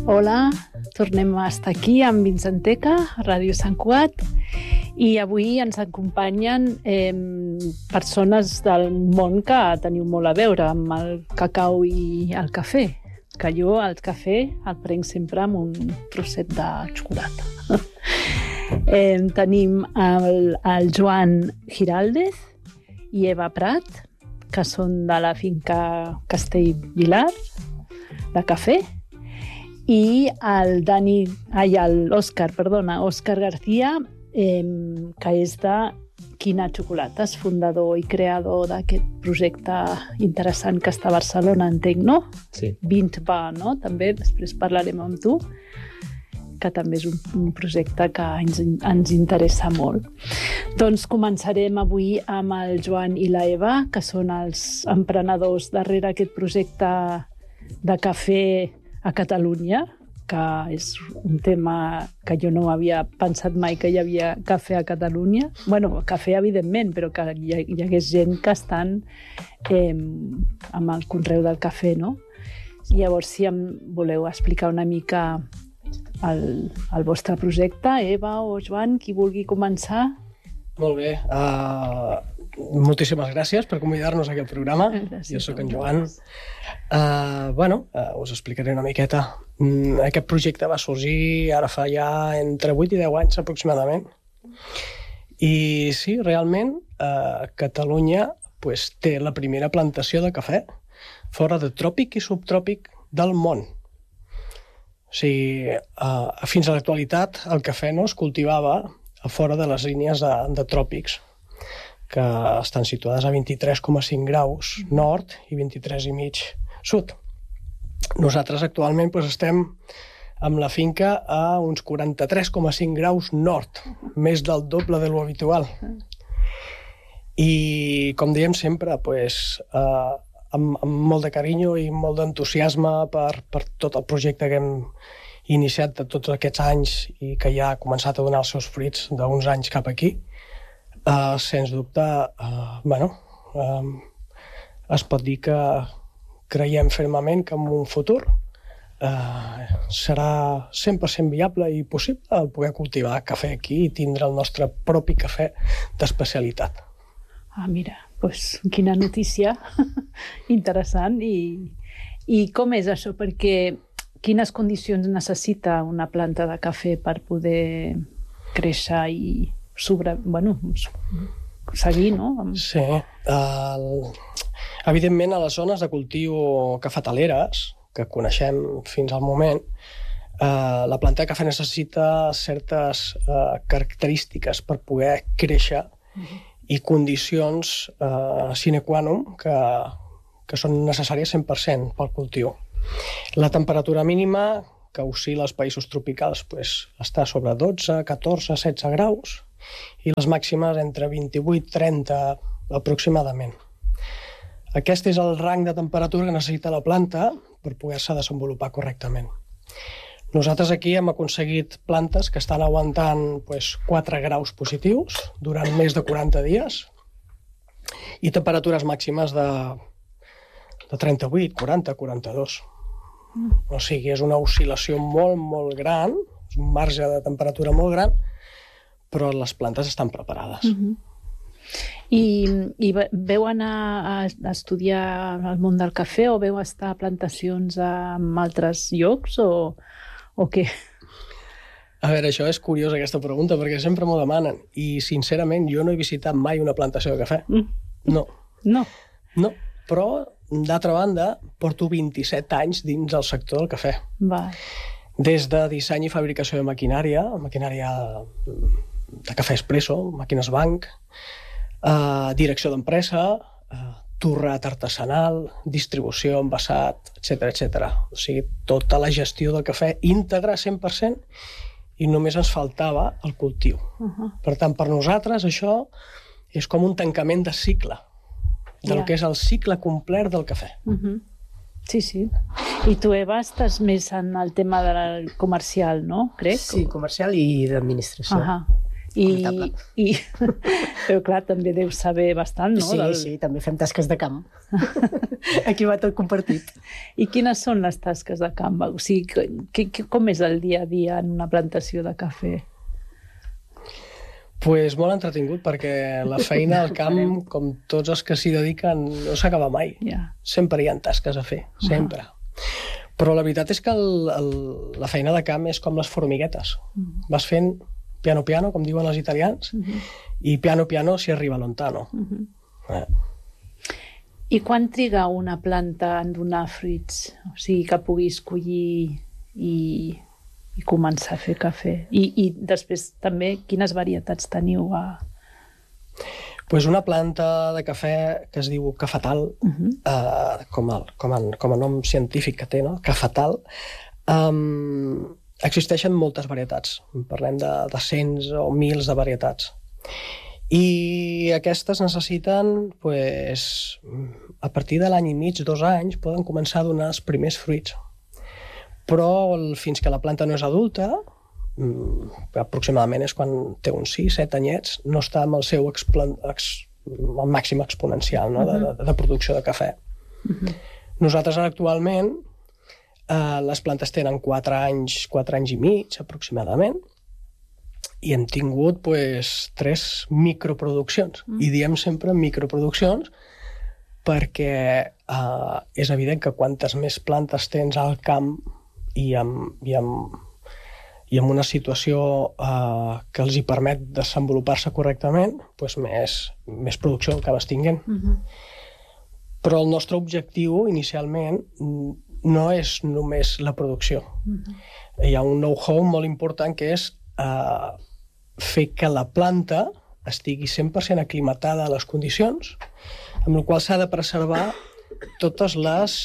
Hola, tornem a estar aquí amb Vincenteca, a Ràdio Sant Cugat, i avui ens acompanyen persones del món que teniu molt a veure amb el cacau i el cafè, que jo el cafè el prenc sempre amb un trosset de xocolata. Tenim el Joan Giraldez i Eva Prat, que són de la finca Castellvilar, de cafè, i l'Òscar García, que és de Quina Xocolates, fundador i creador d'aquest projecte interessant que està a Barcelona, entenc, no? Sí. 20 va, no? També, després parlarem amb tu, que també és un projecte que ens interessa molt. Doncs començarem avui amb el Joan i la Eva, que són els emprenedors darrere aquest projecte de cafè a Catalunya, que és un tema que jo no havia pensat mai que hi havia cafè a Catalunya. Bueno, cafè evidentment, però que hi hagués gent que estan amb el conreu del cafè, no? Llavors, si em voleu explicar una mica el vostre projecte, Eva o Joan, qui vulgui començar. Molt bé. Moltíssimes gràcies per convidar-nos a aquest programa. Gràcies. Jo sóc en Joan. Us explicaré una miqueta. Aquest projecte va sorgir ara fa ja entre 8 i 10 anys aproximadament. I sí, realment, Catalunya té la primera plantació de cafè fora de tròpic i subtròpic del món. O sigui, fins a l'actualitat el cafè no es cultivava a fora de les línies de tròpics, que estan situades a 23,5 graus nord i 23,5 sud. Nosaltres actualment estem amb la finca a uns 43,5 graus nord, més del doble de lo habitual. I, com dèiem sempre, amb molt de carinyo i molt d'entusiasme per tot el projecte que hem iniciat de tots aquests anys i que ja ha començat a donar els seus fruits d'uns anys cap aquí, sens dubte, es pot dir que creiem fermament que en un futur serà 100% viable i possible poder cultivar cafè aquí i tindre el nostre propi cafè d'especialitat. Mira, doncs quina notícia interessant. I com és això? Perquè quines condicions necessita una planta de cafè per poder créixer i seguir, no? Sí. Evidentment, a les zones de cultiu cafetaleres, que coneixem fins al moment, la planta de cafè necessita certes característiques per poder créixer i condicions sine qua non que són necessàries 100% pel cultiu. La temperatura mínima, que oscil·la als països tropicals, està sobre 12, 14, 16 graus, i les màximes entre 28 i 30 aproximadament. Aquest és el rang de temperatura que necessita la planta per poder-se desenvolupar correctament. Nosaltres aquí hem aconseguit plantes que estan aguantant 4 graus positius durant més de 40 dies i temperatures màximes de 38, 40, 42. O sigui, és una oscil·lació molt, molt gran, és un marge de temperatura molt gran, però les plantes estan preparades. I veu anar a estudiar el món del cafè o veu estar a plantacions en altres llocs o què? A veure, això és curiós, aquesta pregunta, perquè sempre m'ho demanen. I, sincerament, jo no he visitat mai una plantació de cafè. No. No, però, d'altra banda, porto 27 anys dins el sector del cafè. Des de disseny i fabricació de maquinària de cafè expresso, màquines banc, direcció d'empresa, torrat artesanal, distribució, envasat, etc. O sigui, tota la gestió del cafè íntegra 100% i només ens faltava el cultiu. Per tant, per nosaltres això és com un tancament de cicle, del que és el cicle complet del cafè. Sí. I tu, Eva, estàs més en el tema del comercial, no? Crec? Sí, comercial i d'administració. Però clar, també deu saber bastant, no? Sí, també fem tasques de camp. Aquí va tot compartit. I quines són les tasques de camp? O sigui, com és el dia a dia en una plantació de cafè? Pues molt entretingut, perquè la feina al camp, com tots els que s'hi dediquen, no s'acaba mai. Sempre hi ha tasques a fer, sempre. Però la veritat és que la feina de camp és com les formiguetes. Vas fent piano piano, com diuen els italians, i piano piano si arriba lontano. I quan triga una planta en donar fruits? O sigui, que puguis collir i començar a fer cafè. I després també, quines varietats teniu? Pues una planta de cafè que es diu cafetal, com a nom científic que té, no? Cafetal. Existeixen moltes varietats. Parlem de cents o mils de varietats. I aquestes necessiten, pues, a partir de l'any i mig, 2 anys, poden començar a donar els primers fruits. Però fins que la planta no és adulta, aproximadament és quan té uns 6-7 anyets, no està amb el seu el màxim exponencial, no? de producció de cafè. Nosaltres actualment les plantes tenen 4 anys i mig aproximadament, i hem tingut 3 microproduccions. I diem sempre microproduccions perquè és evident que quantes més plantes tens al camp i amb una situació que els hi permet desenvolupar-se correctament, més producció acabes tinguent. Però el nostre objectiu, inicialment, no és només la producció. Hi ha un know-how molt important que és fer que la planta estigui 100% aclimatada a les condicions, amb la qual s'ha de preservar totes les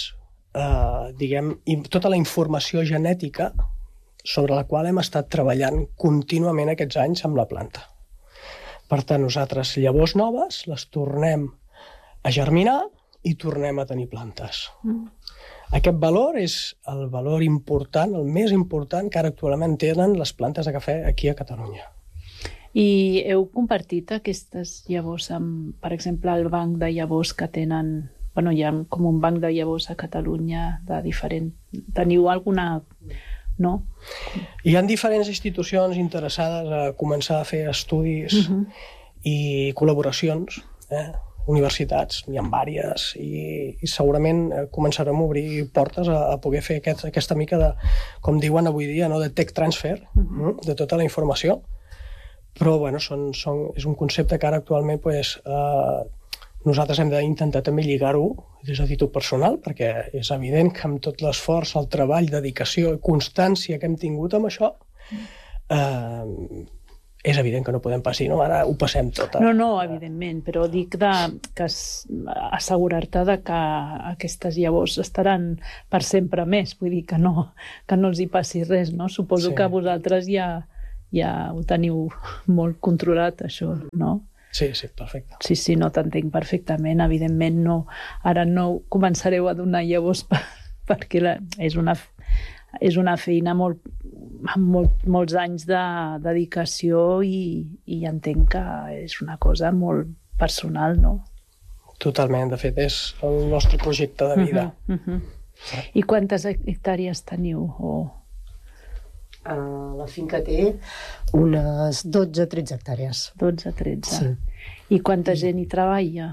tota la informació genètica sobre la qual hem estat treballant contínuament aquests anys amb la planta. Per tant, nosaltres llavors noves les tornem a germinar i tornem a tenir plantes. Aquest valor és el valor important, el més important que ara actualment tenen les plantes de cafè aquí a Catalunya. I heu compartit aquestes llavors amb, per exemple, el banc de llavors que tenen... Hi ha com un banc de llavors a Catalunya de diferent... Teniu alguna... No? Hi ha diferents institucions interessades a començar a fer estudis i col·laboracions, universitats, n'hi ha diverses, i segurament començarem a obrir portes a poder fer aquesta mica de, com diuen avui dia, de tech transfer, de tota la informació. Però és un concepte que ara actualment nosaltres hem d'intentar també lligar-ho des de títol personal, perquè és evident que amb tot l'esforç, el treball, dedicació i constància que hem tingut amb això, és evident que no podem passar, ara ho passem tot. No, evidentment, però dic que assegurar-te que aquestes llavors estaran per sempre més, vull dir que no els hi passi res, no? Suposo que vosaltres ja ho teniu molt controlat, això, no? Sí, perfecte. Sí, no t'entenc perfectament. Evidentment, ara no començareu a donar llavors perquè és una feina amb molts anys de dedicació i entenc que és una cosa molt personal, no? Totalment. De fet, és el nostre projecte de vida. I quantes hectàrees teniu? La finca té unes 12-13 hectàrees. 12-13. Sí. I quanta gent hi treballa?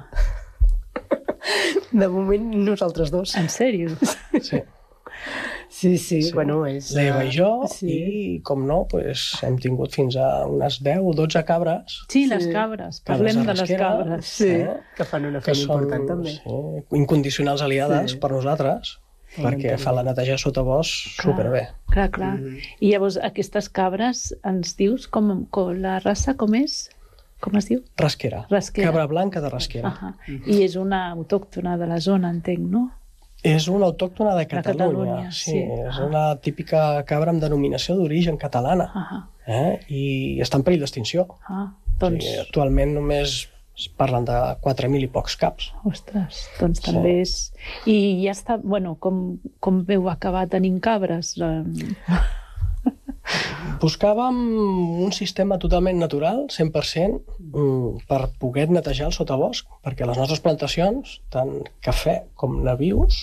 De moment nosaltres 2. En sèrio? Sí. Sí. Bueno, és... L'Eva i jo, i com no, hem tingut fins a unes 10 o 12 cabres. Sí, les cabres. Parlem de les cabres. Sí, que fan una feina important també. Incondicionals aliades per nosaltres, perquè fa la neteja sota bosc superbé. Clar. I llavors aquestes cabres ens dius la raça com és? Com es diu? Rasquera. Cabra blanca de Rasquera. I és una autòctona de la zona, entenc, no? És una autòctona de Catalunya. Sí. És una típica cabra amb denominació d'origen catalana. I està en perill d'extinció. Actualment només es parlen de 4.000 i pocs caps. Ostres, doncs també és... I ja està, bueno, com veu acabar tenint cabres? Buscàvem un sistema totalment natural, 100%, per poder netejar el sotabosc, perquè les nostres plantacions, tant cafè com nabius,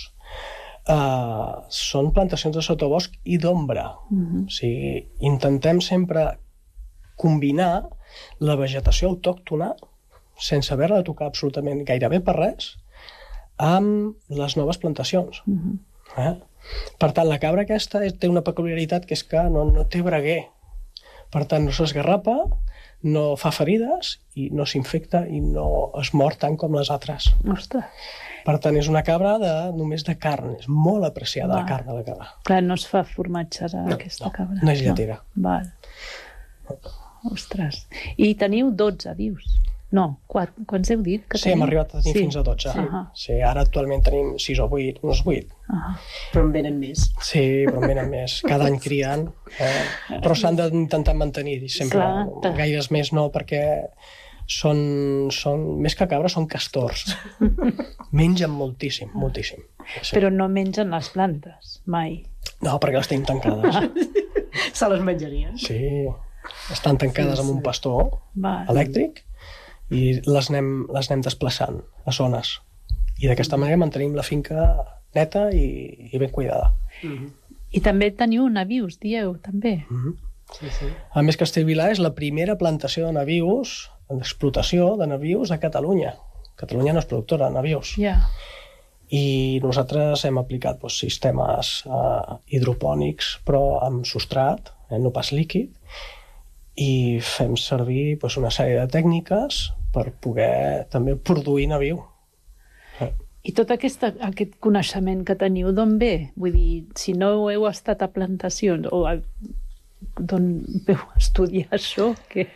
són plantacions de sotabosc i d'ombra. O sigui, intentem sempre combinar la vegetació autòctona, sense haver-la de tocar absolutament gairebé per res, amb les noves plantacions. Per tant, la cabra aquesta té una peculiaritat que és que no té braguer. Per tant, no s'esgarrapa, no fa ferides i no s'infecta i no es mor tant com les altres. Ostres. Per tant, és una cabra només de carn. És molt apreciada la carn de la cabra. Clar, no es fa formatge d'aquesta cabra. No és lletera. Val. Ostres. I teniu 12, dius? No, quants heu dit que teniu? Sí, hem arribat a tenir fins a 12. Sí, ara actualment tenim 6 o 8, uns 8. Però en venen més. Sí, però en venen més. Cada any crien. Però s'han d'intentar mantenir sempre. Gaires més no, perquè són més que cabres, són castors. Mengen moltíssim, moltíssim. Sí. Però no mengen les plantes, mai. No, perquè les tenim tancades. Se les menjarien. Sí, estan tancades amb un pastor elèctric i les anem desplaçant a zones. I d'aquesta manera mantenim la finca neta i ben cuidada. I també teniu nabius, dieu, també. A més, Castellvilà és la primera plantació de nabius, d'explotació de nabius a Catalunya. Catalunya no és productora de nabius. I nosaltres hem aplicat sistemes hidropònics, però amb substrat, no pas líquid, i fem servir una sèrie de tècniques per poder també produir nabiu. I tot aquest coneixement que teniu, d'on ve? Vull dir, si no heu estat a plantacions, o d'on veu estudiar això?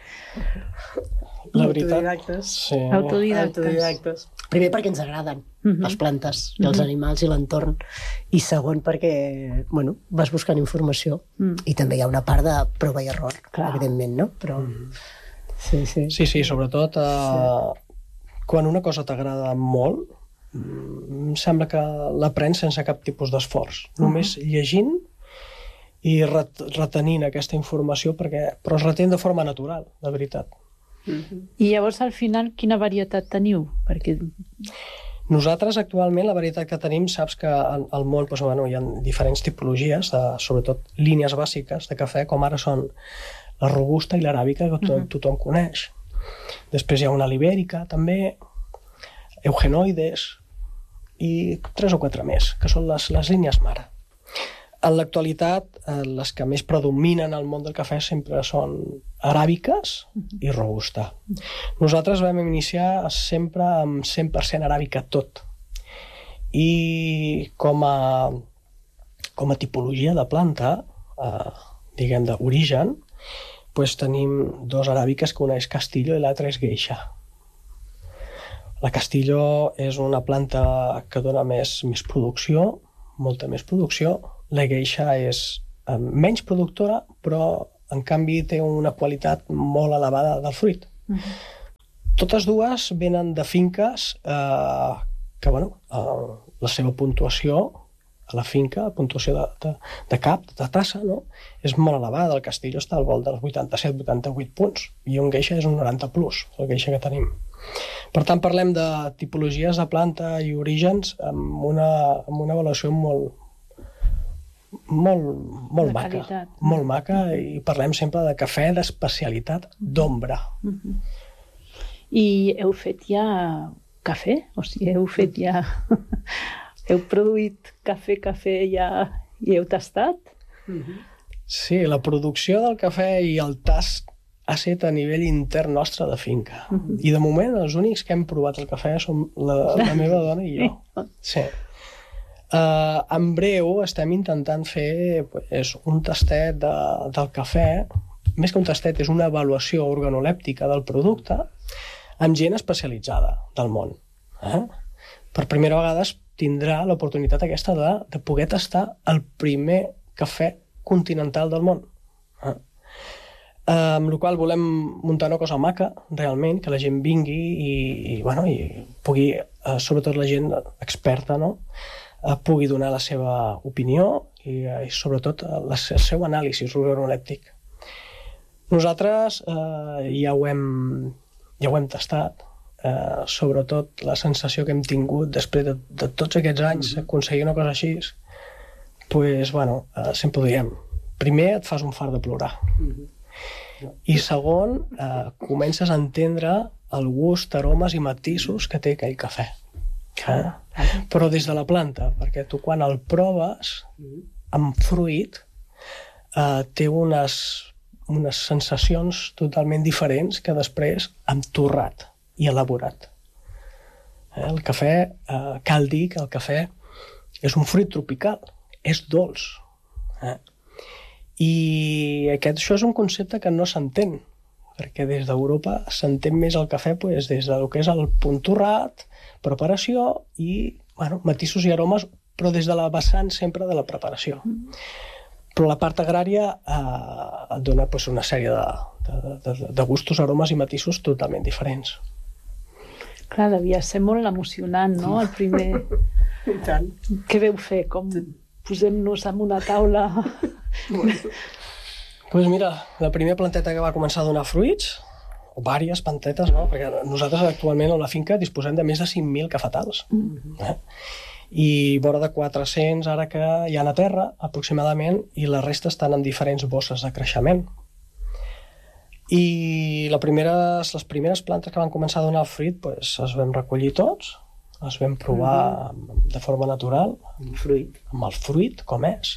La veritat... Autodidactes. Sí. Autodidactes. Primer perquè ens agraden les plantes i els animals i l'entorn, i segon perquè vas buscant informació i també hi ha una part de prova i error, evidentment, no? Però... Sí, sobretot quan una cosa t'agrada molt, em sembla que l'aprens sense cap tipus d'esforç, només llegint i retenint aquesta informació, però es retén de forma natural, de veritat. I llavors, al final, quina varietat teniu? Perquè... Nosaltres, actualment, la varietat que tenim, saps que al món hi ha diferents tipologies, sobretot línies bàsiques de cafè, com ara són la robusta i l'aràbica, que tothom coneix. Després hi ha una libèrica, també, eugenoides, i 3 o 4 més, que són les línies mare. En l'actualitat, les que més predominen al món del cafè sempre són aràbiques i robusta. Nosaltres vam iniciar sempre amb 100% aràbica tot. I com a tipologia de planta, diguem d'origen, tenim 2 aràbiques, que una és Castillo i l'altra és Geisha. La Castillo és una planta que dona més producció, molta més producció. La Geisha és menys productora, però en canvi té una qualitat molt elevada del fruit. Totes dues venen de finques que, la seva puntuació a la finca, la puntuació de cap, de tassa, és molt elevada. El Castillo està al vol dels 87-88 punts i un Geisha és un 90 plus, el Geisha que tenim. Per tant, parlem de tipologies de planta i orígens amb una avaluació molt maca. Molt maca, i parlem sempre de cafè d'especialitat d'ombra. I heu fet ja cafè? O sigui, heu fet ja... Heu produït cafè ja i heu tastat? Sí, la producció del cafè i el tast ha estat a nivell intern nostre de finca. I de moment els únics que hem provat el cafè som la meva dona i jo. Sí. En breu estem intentant fer un tastet del cafè. Més que un tastet, és una avaluació organolèptica del producte amb gent especialitzada del món. Per primera vegada tindrà l'oportunitat aquesta de poder tastar el primer cafè continental del món. Amb la qual cosa volem muntar una cosa maca, realment, que la gent vingui i pugui, sobretot la gent experta, pugui donar la seva opinió i sobretot el seu anàlisi organolèptic. Nosaltres ja ho hem tastat, sobretot la sensació que hem tingut després de tots aquests anys aconseguir una cosa així, doncs, bueno, sempre ho diem. Primer et fas un fart de plorar. I segon, comences a entendre el gust, aromes i matisos que té aquell cafè. Però des de la planta, perquè tu quan el proves amb fruit té unes sensacions totalment diferents que després amb torrat i elaborat. El cafè, cal dir que el cafè és un fruit tropical, és dolç. I això és un concepte que no s'entén, perquè des d'Europa s'entén més el cafè des del que és el punt torrat, preparació i matisos i aromes, però des de la vessant sempre de la preparació. Però la part agrària et dona una sèrie de gustos, aromes i matisos totalment diferents. Clar, devia ser molt emocionant, no? El primer... I tant. Què veu fer? Com posem-nos en una taula? Doncs mira, la primera planteta que va començar a donar fruits, o diverses plantetes, no? Perquè nosaltres actualment a la finca disposem de més de 5.000 cafetals. I vora de 400 ara que hi ha a terra, aproximadament, i la resta estan en diferents bosses de creixement. I les primeres plantes que van començar a donar el fruit es vam recollir tots, les vam provar de forma natural, amb el fruit, com és,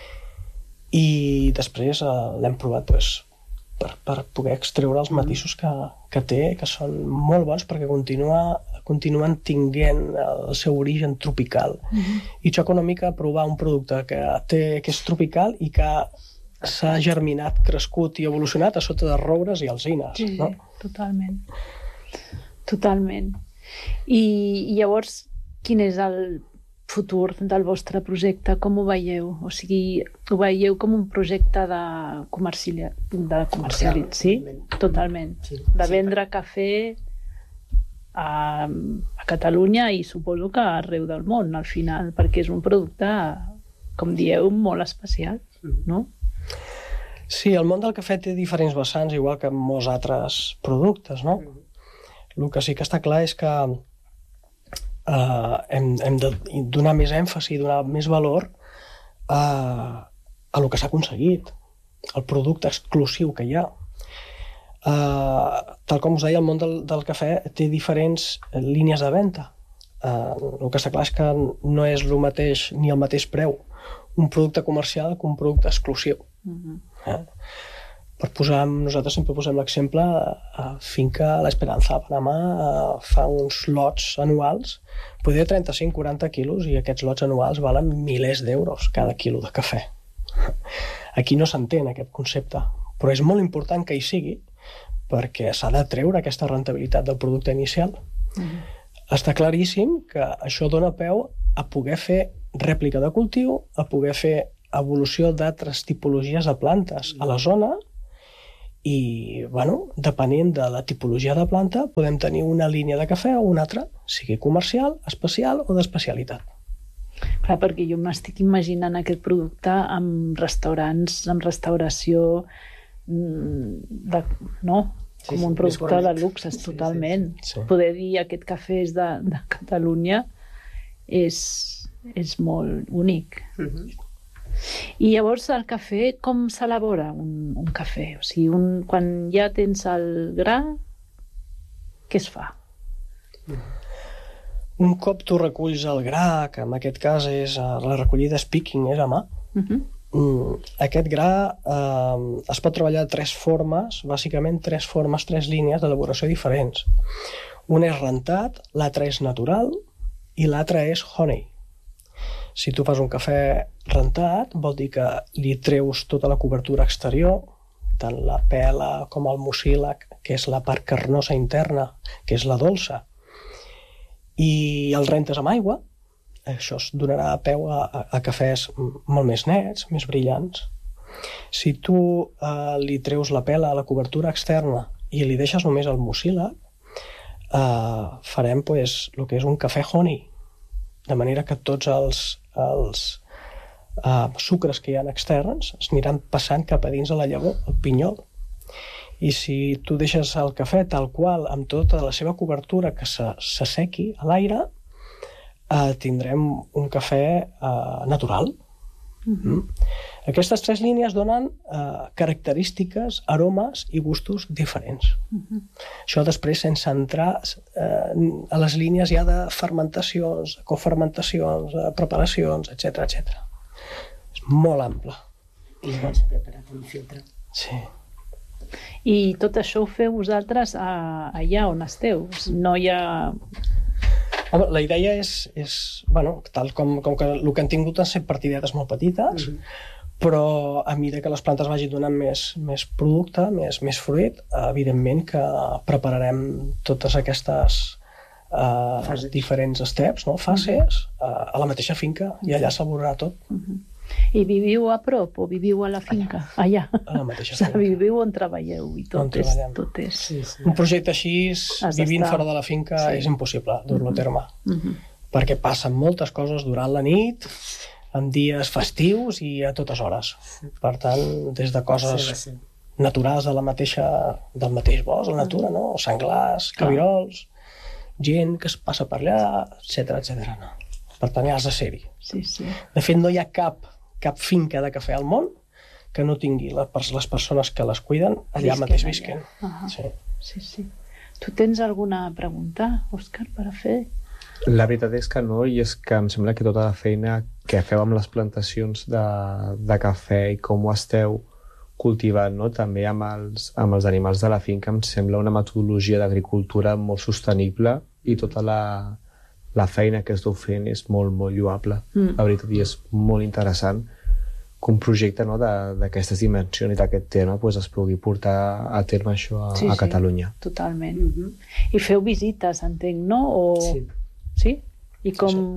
i després l'hem provat per poder extreure els matisos que té, que són molt bons perquè continuen tinguent el seu origen tropical. I xoca una mica provar un producte que és tropical i que s'ha germinat, crescut i evolucionat a sota de roures i alzines. Sí, totalment. Totalment. I llavors, quin és el futur del vostre projecte? Com ho veieu? O sigui, ho veieu com un projecte de comercialitzar? Sí? Totalment. De vendre cafè a Catalunya i suposo que arreu del món, al final, perquè és un producte, com dieu, molt especial, no? Sí, el món del cafè té diferents vessants, igual que molts altres productes, no? El que sí que està clar és que hem de donar més èmfasi, donar més valor a el que s'ha aconseguit, el producte exclusiu que hi ha. Tal com us deia, el món del cafè té diferents línies de venda. El que està clar és que no és el mateix ni el mateix preu un producte comercial que un producte exclusiu. Nosaltres sempre posem l'exemple finca l'Esperanza a Panamà fa uns lots anuals, podria 35-40 quilos, i aquests lots anuals valen milers d'euros cada quilo de cafè. Aquí no s'entén aquest concepte, però és molt important que hi sigui perquè s'ha de treure aquesta rentabilitat del producte inicial. Està claríssim que això dona peu a poder fer rèplica de cultiu, a poder fer evolució d'altres tipologies de plantes a la zona i, depenent de la tipologia de planta, podem tenir una línia de cafè o una altra, sigui comercial, especial o d'especialitat. Clar, perquè jo m'estic imaginant aquest producte amb restaurants, amb restauració, no? Com un producte de luxe, totalment. Poder dir aquest cafè és de Catalunya és molt únic. I llavors el cafè, com s'elabora un cafè? O sigui, quan ja tens el gra, què es fa? Un cop tu reculls el gra, que en aquest cas és la recollida és picking, és a mà, aquest gra es pot treballar de tres formes, bàsicament tres línies d'elaboració diferents. Un és rentat, l'altre és natural i l'altre és honey. Si tu fas un cafè rentat, vol dir que li treus tota la cobertura exterior, tant la pela com el mucílag, que és la part carnosa interna, que és la dolça, i el rentes amb aigua. Això es donarà peu a cafès molt més nets, més brillants. Si tu li treus la pela a la cobertura externa i li deixes només el mucílag, farem el que és un cafè honey, de manera que tots els sucres que hi ha externs es aniran passant cap a dins de la llavor, el pinyol. I si tu deixes el cafè tal qual, amb tota la seva cobertura que s'assequi a l'aire, tindrem un cafè natural. Aquestes 3 línies donen característiques, aromes i gustos diferents. Això després sense entrar a les línies ja de fermentacions, cofermentacions, preparacions, etc. És molt ample. I llavors preparat un filtre. Sí. I tot això ho feu vosaltres allà on esteu? No hi ha... Home, la idea és tal com que el que han tingut han set partidetes molt petites, però a mesura que les plantes vagin donant més producte, més fruit, evidentment que prepararem totes aquestes diferents steps, fases, a la mateixa finca, i allà s'elaborarà tot. I viviu a prop o viviu a la finca? Allà. A la mateixa finca. Viviu on treballeu i tot és... Un projecte així, vivint fora de la finca, és impossible dur-lo a terme. Perquè passen moltes coses durant la nit, en dies festius i a totes hores. Per tant, des de coses naturals del mateix bosc, la natura, no? Senglars, cabirols, gent que es passa per allà, etc. Per tant, ja has de ser-hi. De fet, no hi ha cap finca de cafè al món que no tingui les persones que les cuiden allà mateix visquen. Sí. Tu tens alguna pregunta, Òscar, per a fer? La veritat és que no, i és que em sembla que tota la feina que feu amb les plantacions de cafè i com ho esteu cultivant, no? També amb els animals de la finca, em sembla una metodologia d'agricultura molt sostenible, i tota la feina que esteu fent és molt, molt lloable. La veritat, i és molt interessant que un projecte d'aquestes dimensions i d'aquest tema es pugui portar a terme això a Catalunya. Totalment. I feu visites, entenc, no? Sí? I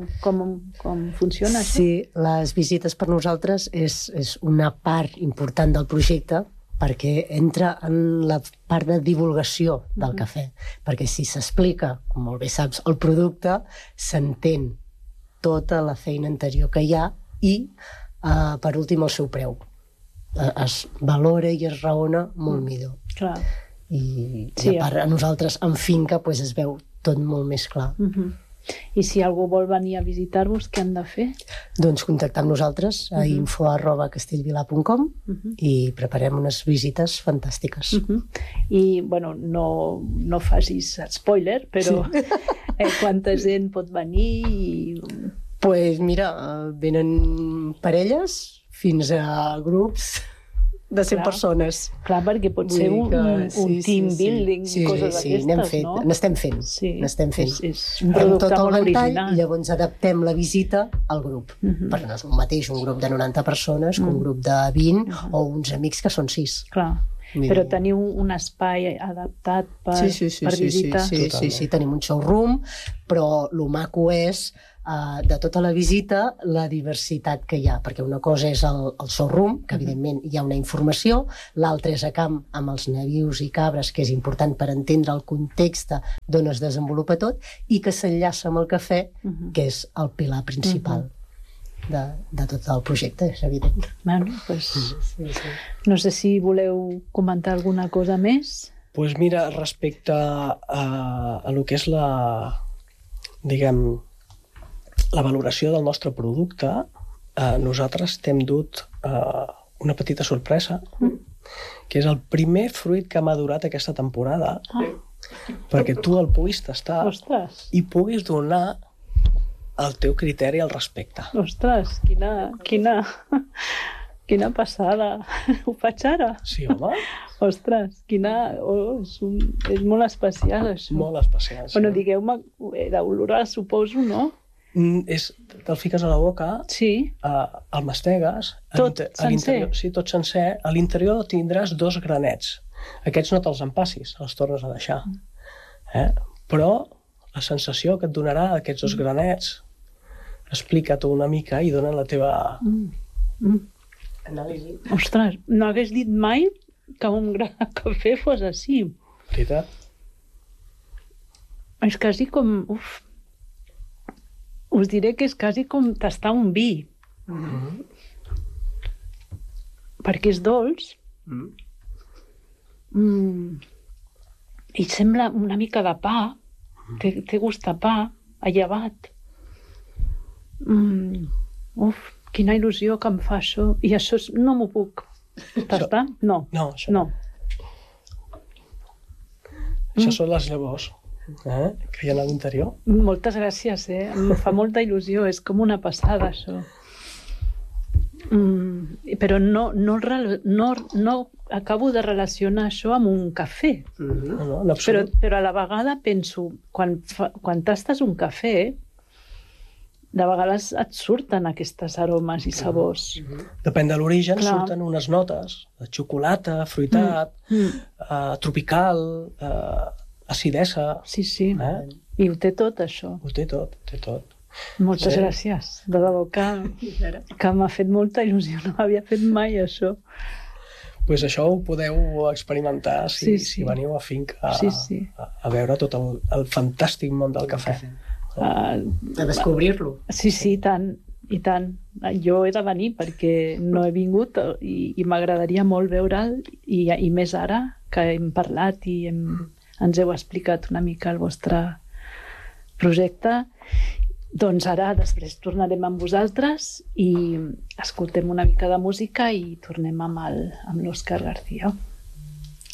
com funciona això? Sí, les visites per nosaltres és una part important del projecte, perquè entra en la part de divulgació del cafè. Perquè si s'explica, com molt bé saps, el producte, s'entén tota la feina anterior que hi ha i, per últim, el seu preu. Es valora i es raona molt millor. Clar. I a part, a nosaltres, en finca, es veu tot molt més clar. I si algú vol venir a visitar-vos, què han de fer? Doncs contactar amb nosaltres a info@castellvilà.com i preparem unes visites fantàstiques. I, no facis spoiler, però quanta gent pot venir? Doncs mira, venen parelles fins a grups de 100 persones. Clar, perquè pot ser un team building, coses d'aquestes, no? N'estem fent. És un producte molt original. I llavors adaptem la visita al grup. Perquè no és el mateix un grup de 90 persones que un grup de 20 o uns amics que són 6. Clar. Però teniu un espai adaptat per visitar? Sí, tenim un showroom, però el maco és de tota la visita la diversitat que hi ha, perquè una cosa és el showroom, que evidentment hi ha una informació, l'altra és a camp amb els nabius i cabres, que és important per entendre el context d'on es desenvolupa tot, i que s'enllaça amb el cafè, que és el pilar principal de tot el projecte, és evident. No sé si voleu comentar alguna cosa més. Doncs mira, respecte a lo que és la valoració del nostre producte, nosaltres t'hem dut una petita sorpresa, que és el primer fruit que ha madurat aquesta temporada, perquè tu el puguis tastar i puguis donar el teu criteri al respecte. Ostres, quina passada. Ho faig ara? Sí, home. Ostres, és molt especial, això. Molt especial, sí. Bueno, digueu-me, d'olorar, suposo, no? Te'l fiques a la boca, el mastegues... Tot sencer? Sí, tot sencer. A l'interior tindràs 2 granets. Aquests no te'ls empassis, els tornes a deixar. Però la sensació que et donarà aquests 2 granets, explica-t'ho una mica i dona la teva anàlisi. Ostres, no hagués dit mai que un gra de cafè fos així. Veritat? És quasi com... Us diré que és quasi com tastar un vi. Perquè és dolç, I sembla una mica de pa, té gust de pa, allevat. Quina il·lusió que em fa això. I això no m'ho puc tastar? No. No, això no. Això són les llavors que hi ha a l'interior. Moltes gràcies, em fa molta il·lusió, és com una passada, això. Però no acabo de relacionar això amb un cafè. No, en absolut. Però a la vegada penso, quan tastes un cafè, de vegades et surten aquestes aromes i sabors. Depèn de l'origen, surten unes notes de xocolata, fruitat, tropical, acidesa. Sí. I ho té tot, això. Ho té tot. Moltes gràcies. De debò que m'ha fet molta il·lusió. No m'havia fet mai això. Doncs això ho podeu experimentar si veniu a Finca a veure tot el fantàstic món del cafè. A descobrir-lo. Sí, i tant. Jo he de venir perquè no he vingut i m'agradaria molt veure'l i més ara que hem parlat i ens heu explicat una mica el vostre projecte. Doncs ara després tornarem amb vosaltres i escoltem una mica de música i tornem amb l'Òscar García.